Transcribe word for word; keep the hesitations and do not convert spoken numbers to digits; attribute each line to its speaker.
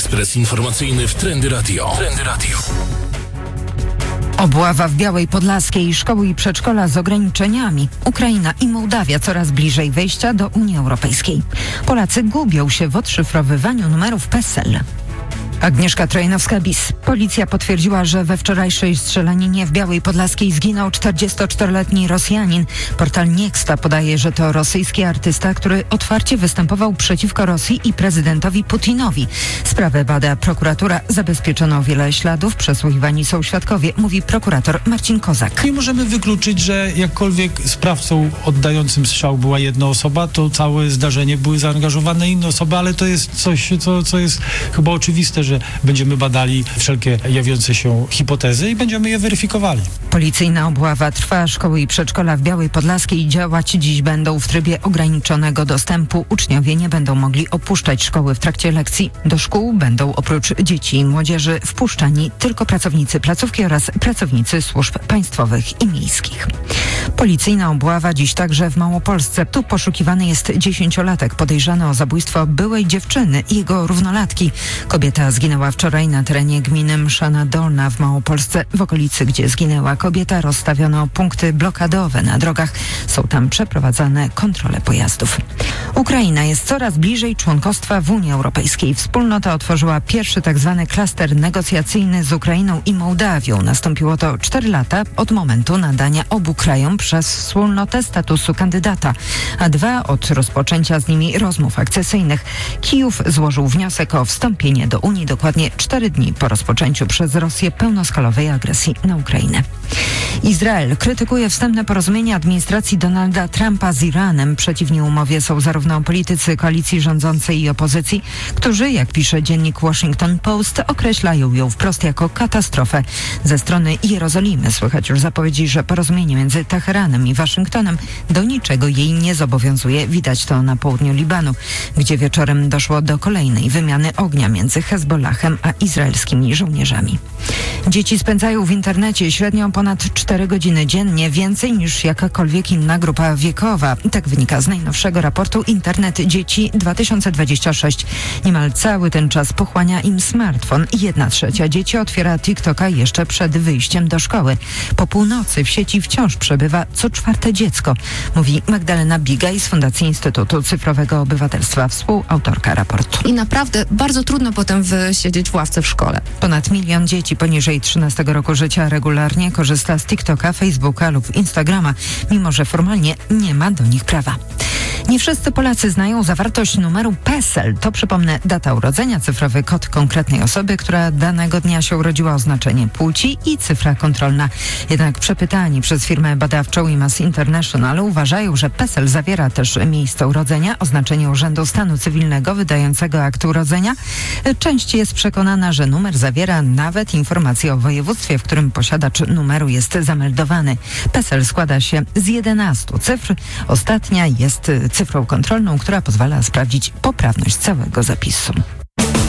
Speaker 1: Ekspres informacyjny w Trendy Radio. Trendy Radio.
Speaker 2: Obława w Białej Podlaskiej, szkoły i przedszkola z ograniczeniami. Ukraina i Mołdawia coraz bliżej wejścia do Unii Europejskiej. Polacy gubią się w odszyfrowywaniu numerów PESEL. Agnieszka Trojanowska-Bis. Policja potwierdziła, że we wczorajszej strzelaninie w Białej Podlaskiej zginął czterdziestoczteroletni Rosjanin. Portal Niexta podaje, że to rosyjski artysta, który otwarcie występował przeciwko Rosji i prezydentowi Putinowi. Sprawę bada prokuratura. Zabezpieczono wiele śladów, przesłuchiwani są świadkowie, mówi prokurator Marcin Kozak.
Speaker 3: Nie możemy wykluczyć, że jakkolwiek sprawcą oddającym strzał była jedna osoba, to całe zdarzenie były zaangażowane inne osoby, ale to jest coś, co, co jest chyba oczywiste, że będziemy badali wszelkie jawiące się hipotezy i będziemy je weryfikowali.
Speaker 2: Policyjna obława trwa. Szkoły i przedszkola w Białej Podlaskiej działać dziś będą w trybie ograniczonego dostępu. Uczniowie nie będą mogli opuszczać szkoły w trakcie lekcji. Do szkół będą oprócz dzieci i młodzieży wpuszczani tylko pracownicy placówki oraz pracownicy służb państwowych i miejskich. Policyjna obława dziś także w Małopolsce. Tu poszukiwany jest dziesięciolatek podejrzany o zabójstwo byłej dziewczyny i jego równolatki. Kobieta zginęła wczoraj na terenie gminy Mszana Dolna w Małopolsce. W okolicy, gdzie zginęła kobieta, rozstawiono punkty blokadowe na drogach. Są tam przeprowadzane kontrole pojazdów. Ukraina jest coraz bliżej członkostwa w Unii Europejskiej. Wspólnota otworzyła pierwszy tak zwany klaster negocjacyjny z Ukrainą i Mołdawią. Nastąpiło to cztery lata od momentu nadania obu krajom przez wspólnotę statusu kandydata, a dwa od rozpoczęcia z nimi rozmów akcesyjnych. Kijów złożył wniosek o wstąpienie do Unii dokładnie cztery dni po rozpoczęciu przez Rosję pełnoskalowej agresji na Ukrainę. Izrael krytykuje wstępne porozumienie administracji Donalda Trumpa z Iranem. Przeciwni umowie są zarówno politycy koalicji rządzącej i opozycji, którzy, jak pisze dziennik Washington Post, określają ją wprost jako katastrofę. Ze strony Jerozolimy słychać już zapowiedzi, że porozumienie między Teheranem i Waszyngtonem do niczego jej nie zobowiązuje. Widać to na południu Libanu, gdzie wieczorem doszło do kolejnej wymiany ognia między Hezbollahem a izraelskimi żołnierzami. Dzieci spędzają w internecie średnio ponad cztery godziny dziennie, więcej niż jakakolwiek inna grupa wiekowa. Tak wynika z najnowszego raportu Internet Dzieci dwa tysiące dwudziesty szósty. Niemal cały ten czas pochłania im smartfon. Jedna trzecia dzieci otwiera TikToka jeszcze przed wyjściem do szkoły. Po północy w sieci wciąż przebywa co czwarte dziecko, mówi Magdalena Bigaj z Fundacji Instytutu Cyfrowego Obywatelstwa, współautorka raportu.
Speaker 4: I naprawdę bardzo trudno potem wysiedzieć w ławce w szkole.
Speaker 2: Ponad milion dzieci poniżej trzynastego roku życia regularnie korzysta z TikToka, Facebooka lub Instagrama, mimo że formalnie nie ma do nich prawa. Nie wszyscy Polacy znają zawartość numeru PESEL. To, przypomnę, data urodzenia, cyfrowy kod konkretnej osoby, która danego dnia się urodziła, oznaczenie płci i cyfra kontrolna. Jednak przepytani przez firmę badawczą I M A S International uważają, że PESEL zawiera też miejsce urodzenia, oznaczenie Urzędu Stanu Cywilnego wydającego akt urodzenia. Część jest przekonana, że numer zawiera nawet informację o województwie, w którym posiadacz numeru jest zameldowany. PESEL składa się z jedenastu cyfr. Ostatnia jest cyfrą kontrolną, która pozwala sprawdzić poprawność całego zapisu.